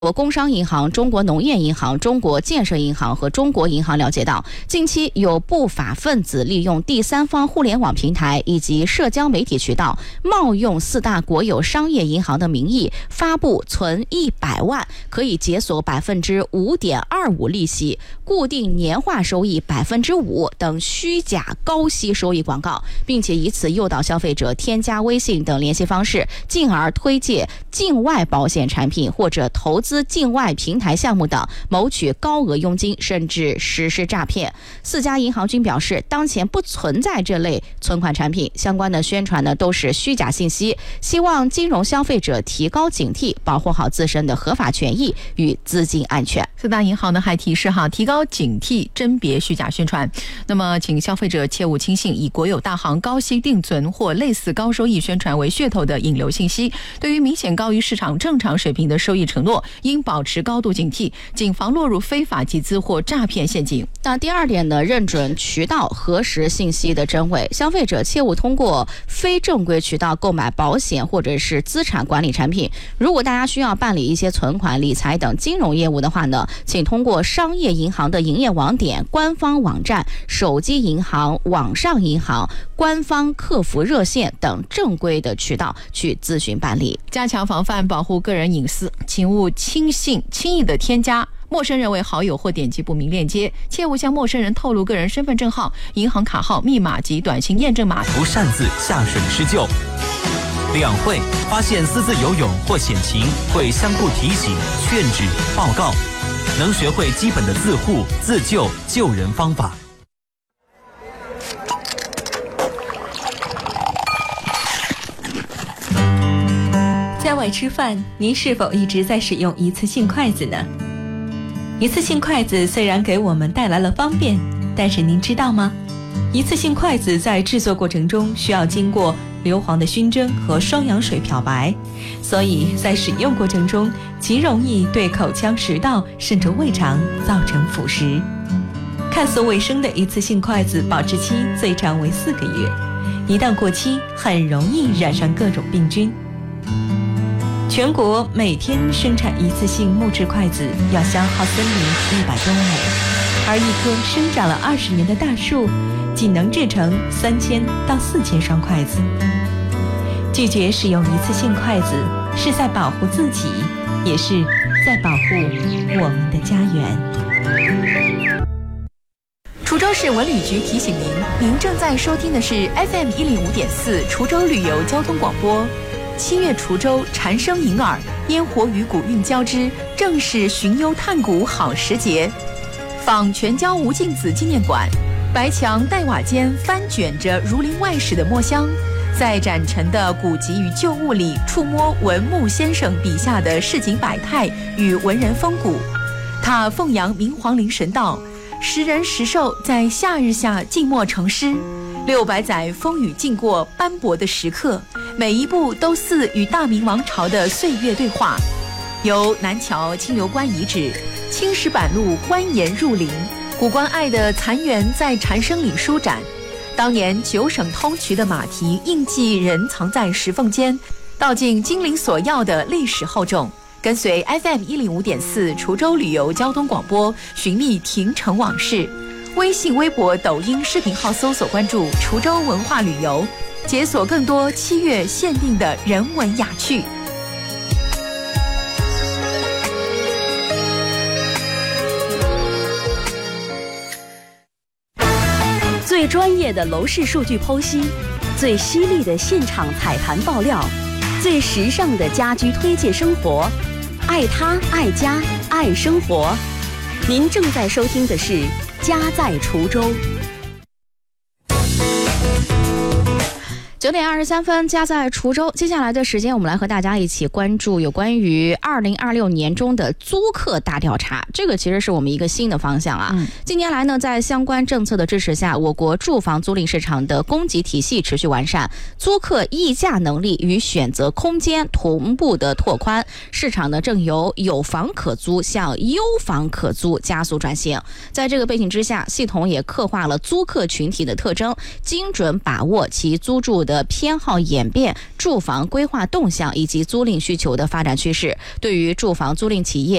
工商银行、中国农业银行、中国建设银行和中国银行了解到，近期有不法分子利用第三方互联网平台以及社交媒体渠道，冒用4大国有商业银行的名义，发布存100万可以解锁5.25%利息、固定年化收益5%等虚假高息收益广告，并且以此诱导消费者添加微信等联系方式，进而推介境外保险产品或者投资境外平台项目等，谋取高额佣金，甚至实施诈骗。4家银行均表示，当前不存在这类存款产品，相关的宣传呢都是虚假信息，希望金融消费者提高警惕，保护好自身的合法权益与资金安全。 4大银行呢还提示提高警惕，甄别虚假宣传。那么，请消费者切勿轻信以国有大行高息定存或类似高收益宣传为噱头的引流信息。对于明显高于市场正常水平的收益承诺，应保持高度警惕，谨防落入非法集资或诈骗陷阱。 那第二点呢，认准渠道，核实信息的真伪。消费者切勿通过非正规渠道购买保险或者是资产管理产品。如果大家需要办理一些存款、理财等金融业务的话呢，请通过商业银行的营业网点、官方网站、手机银行、网上银行、官方客服热线等正规的渠道去咨询办理。 加强防范，保护个人隐私，请勿轻易的添加陌生人为好友或点击不明链接，切勿向陌生人透露个人身份证号、银行卡号、密码及短信验证码。 不擅自下水施救。两会发现私自游泳或险情，会相互提醒、劝止、报告，能学会基本的自护、自救、救人方法。 在外吃饭，您是否一直在使用一次性筷子呢？一次性筷子虽然给我们带来了方便，但是您知道吗？一次性筷子在制作过程中需要经过硫磺的熏蒸和双氧水漂白，所以在使用过程中极容易对口腔、食道甚至胃肠造成腐蚀。看似卫生的一次性筷子保质期最长为4个月，一旦过期很容易染上各种病菌。全国每天生产一次性木质筷子要消耗森林100多亩，而一棵生长了20年的大树仅能制成3000到4000双筷子。拒绝使用一次性筷子，是在保护自己，也是在保护我们的家园。 滁州市文旅局提醒您正在收听的是 FM105.4 滁州旅游交通广播。7月滁州蝉声迎耳，烟火与古韵交织，正是寻幽探古好时节。访全椒吴敬梓纪念馆，白墙黛瓦间翻卷着儒林外史的墨香，在展陈的古籍与旧物里触摸文牧先生笔下的市井百态与文人风骨。他奉扬明皇陵神道，时人时兽在夏日下静默成诗，600载风雨经过斑驳的时刻，每一步都似与大明王朝的岁月对话。由南桥清流关遗址、青石板路蜿蜒入林，古关隘的残垣在蝉声里舒展。当年9省通衢的马蹄印记人藏在石缝间，道尽金陵索要的历史厚重。跟随 FM105.4 滁州旅游交通广播，寻觅亭城往事。微信、微博、抖音视频号搜索关注滁州文化旅游，解锁更多7月限定的人文雅趣。 最专业的楼市数据剖析，最犀利的现场踩盘爆料，最时尚的家居推介生活，爱他、爱家、爱生活。您正在收听的是家在滁州。 9点23分，家在滁州。接下来的时间，我们来和大家一起关注有关于2026年中的租客大调查。这个其实是我们一个新的方向啊。近年来呢，在相关政策的支持下，我国住房租赁市场的供给体系持续完善，租客议价能力与选择空间同步的拓宽，市场呢正由有房可租向优房可租加速转型。在这个背景之下，系统也刻画了租客群体的特征，精准把握其租住的的偏好演变、住房规划动向以及租赁需求的发展趋势。对于住房租赁企业